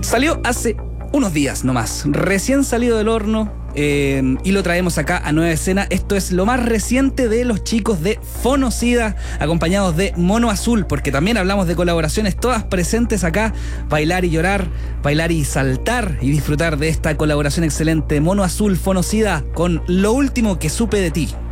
Salió hace unos días nomás, recién salido del horno, y lo traemos acá a Nueva Escena. Esto es lo más reciente de los chicos de Fonocida, acompañados de Mono Azul, porque también hablamos de colaboraciones todas presentes acá. Bailar y llorar, bailar y saltar y disfrutar de esta colaboración excelente. Mono Azul, Fonocida, con Lo Último que Supe de Ti.